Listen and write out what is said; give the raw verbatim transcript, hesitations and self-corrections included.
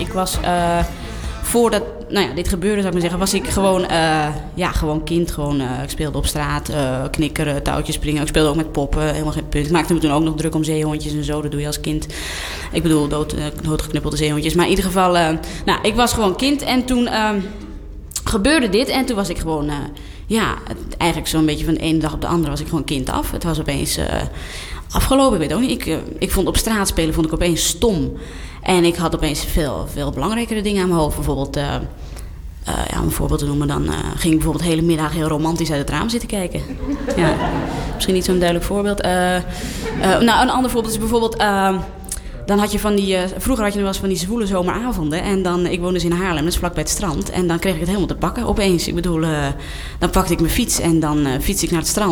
Ik was, uh, voordat nou ja, dit gebeurde, zou ik maar zeggen, was ik gewoon, uh, ja, gewoon kind. Gewoon, uh, ik speelde op straat, uh, knikkeren, touwtjes springen. Ik speelde ook met poppen, helemaal geen punt. Ik maakte me toen ook nog druk om zeehondjes en zo. Dat doe je als kind. Ik bedoel, dood, uh, doodgeknuppelde zeehondjes. Maar in ieder geval, uh, nou, ik was gewoon kind. En toen uh, gebeurde dit. En toen was ik gewoon, uh, ja, eigenlijk zo'n beetje van de ene dag op de andere was ik gewoon kind af. Het was opeens uh, afgelopen, ik weet ook niet. Ik, uh, ik vond op straat spelen vond ik opeens stom. En ik had opeens veel, veel belangrijkere dingen aan mijn hoofd. Bijvoorbeeld, uh, uh, ja, om een voorbeeld te noemen, dan uh, ging ik bijvoorbeeld de hele middag heel romantisch uit het raam zitten kijken. Ja, misschien niet zo'n duidelijk voorbeeld. Uh, uh, nou, een ander voorbeeld is bijvoorbeeld, uh, dan had je van die, uh, vroeger had je nog wel eens van die zwoele zomeravonden. En dan, ik woonde dus in Haarlem, dat is vlak bij het strand. En dan kreeg ik het helemaal te pakken opeens. Ik bedoel, uh, dan pakte ik mijn fiets en dan uh, fiets ik naar het strand.